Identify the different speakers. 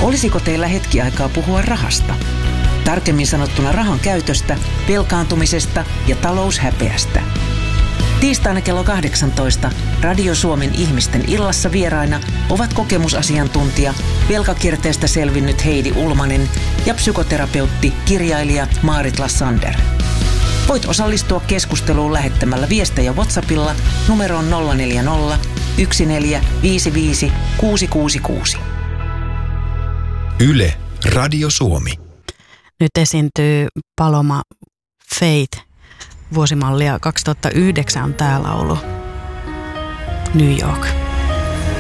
Speaker 1: Olisiko teillä hetki aikaa puhua rahasta? Tarkemmin sanottuna rahan käytöstä, velkaantumisesta ja taloushäpeästä. Tiistaina kello 18 Radio Suomen ihmisten illassa vieraina ovat kokemusasiantuntija, velkakierteestä selvinnyt Heidi Ulmanen ja psykoterapeutti, kirjailija Maarit Lassander. Voit osallistua keskusteluun lähettämällä viestejä WhatsAppilla numeroon 040 1455 666.
Speaker 2: Yle, Radio Suomi.
Speaker 3: Nyt esiintyy Paloma Faith. Vuosimallia 2009 on tää laulu. New York.